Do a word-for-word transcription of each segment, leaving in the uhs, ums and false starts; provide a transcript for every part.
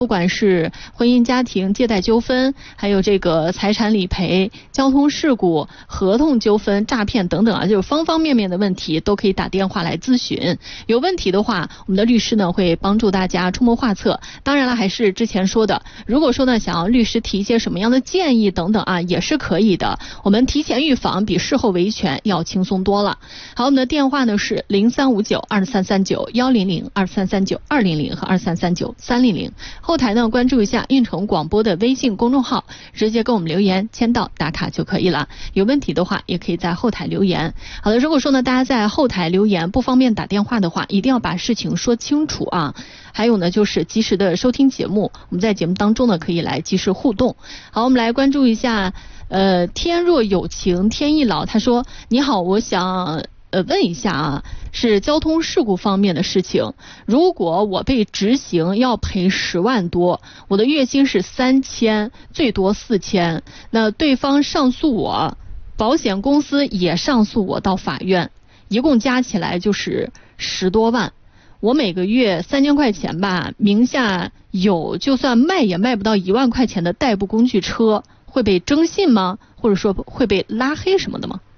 不管是婚姻家庭借贷纠纷，还有这个财产理赔、交通事故、合同纠纷、诈骗等等啊，就是方方面面的问题都可以打电话来咨询。有问题的话，我们的律师呢会帮助大家出谋划策。当然了，还是之前说的，如果说呢想要律师提一些什么样的建议等等啊，也是可以的。我们提前预防比事后维权要轻松多了。好，我们的电话呢是零三五九二三三九幺零零、二三三九二零零和二三三九三零零。后台呢关注一下运城广播的微信公众号，直接跟我们留言签到打卡就可以了。有问题的话也可以在后台留言。好的，如果说呢大家在后台留言不方便打电话的话，一定要把事情说清楚啊。还有呢就是及时的收听节目，我们在节目当中呢可以来及时互动。好，我们来关注一下呃天若有情天亦老，他说你好，我想呃，问一下啊，是交通事故方面的事情。如果我被执行要赔十万多，我的月薪是三千，最多四千，那对方上诉我，保险公司也上诉我到法院，一共加起来就是十多万。我每个月三千块钱吧，名下有就算卖也卖不到一万块钱的代步工具车，会被征信吗？或者说会被拉黑什么的吗？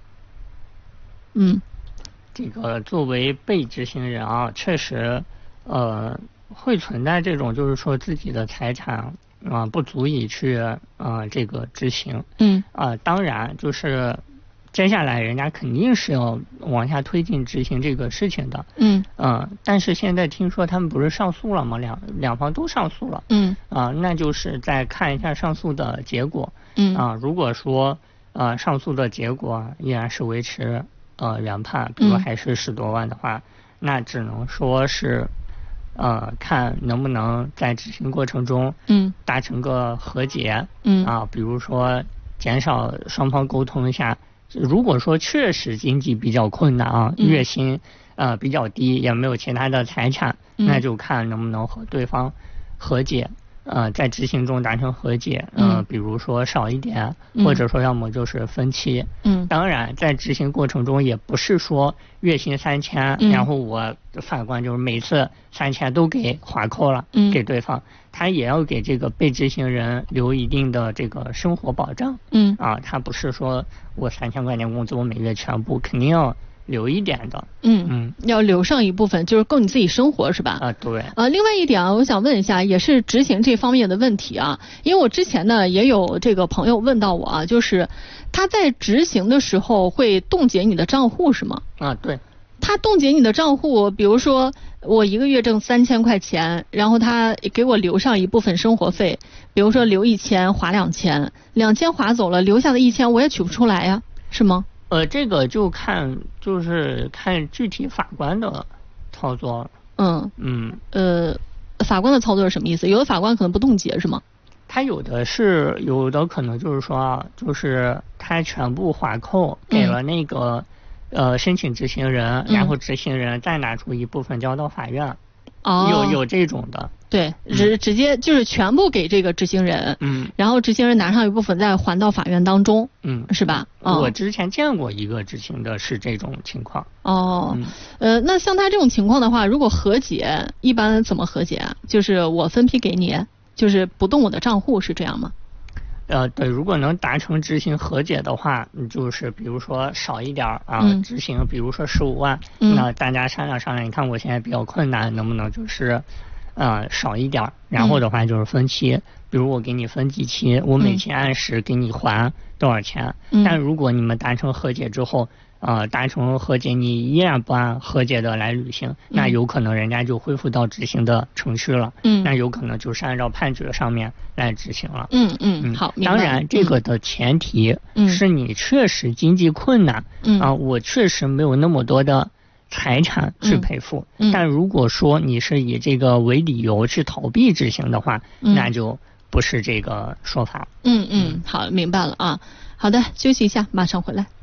嗯， 这个作为被执行人啊，确实，呃，会存在这种就是说自己的财产啊、呃、不足以去呃这个执行。 嗯。 啊、呃，当然就是接下来人家肯定是要往下推进执行这个事情的。 嗯。 呃，但是现在听说他们不是上诉了吗？两两方都上诉了。 嗯。 啊、呃，那就是再看一下上诉的结果。 嗯。 啊、呃，如果说呃上诉的结果依然是维持。呃，原判，比如还是十多万的话，嗯、那只能说是，呃，看能不能在执行过程中， 嗯， 达成个和解， 嗯啊，比如说减少双方沟通一下。如果说确实经济比较困难啊， 嗯、 月薪呃比较低，也没有其他的财产， 嗯、 那就看能不能和对方和解。呃，在执行中达成和解，呃、嗯，比如说少一点， 嗯、 或者说要么就是分期。 嗯， 当然，在执行过程中也不是说月薪三千、嗯，然后我法官就是每次三千都给划扣了，嗯，给对方，他也要给这个被执行人留一定的这个生活保障。嗯，啊，他不是说我三千块钱工资我每月全部，肯定要留一点的。 嗯嗯，要留上一部分，就是够你自己生活是吧？ 啊，对。 呃，另外一点啊，我想问一下，也是执行这方面的问题啊，因为我之前呢也有这个朋友问到我啊，就是他在执行的时候会冻结你的账户是吗？ 啊，对。 他冻结你的账户，比如说我一个月挣三千块钱，然后他给我留上一部分生活费，比如说留一千划两千，两千划走了，留下的一千我也取不出来呀，是吗？ 呃，这个就看就是看具体法官的操作。 嗯嗯呃，法官的操作是什么意思？有的法官可能不冻结是吗？ 他有的是有的可能就是说啊，就是他全部划扣给了那个、嗯、呃申请执行人，然后执行人再拿出一部分交到法院。 哦， 有有这种的。 对，直直接就是全部给这个执行人，嗯，然后执行人拿上一部分再还到法院当中，嗯，是吧？ 哦、我之前见过一个执行的是这种情况。 哦，嗯、呃，那像他这种情况的话，如果和解，一般怎么和解啊？就是我分批给你，就是不动我的账户，是这样吗？ 呃，对，如果能达成执行和解的话，就是比如说少一点啊， 嗯、 执行，比如说十五万、 嗯， 那大家商量商量，你看我现在比较困难，能不能就是，呃，少一点，然后的话就是分期，嗯、比如我给你分几期，我每期按时给你还多少钱，嗯、但如果你们达成和解之后。呃，达成和解，你依然不按和解的来履行，嗯、那有可能人家就恢复到执行的程序了。嗯，那有可能就是按照判决上面来执行了。 嗯嗯，嗯好， 当然，这个的前提是你确实经济困难，嗯啊、呃，我确实没有那么多的财产去赔付。嗯，但如果说你是以这个为理由去逃避执行的话，嗯、那就不是这个说法。 嗯嗯，好，明白了啊。好的，休息一下，马上回来。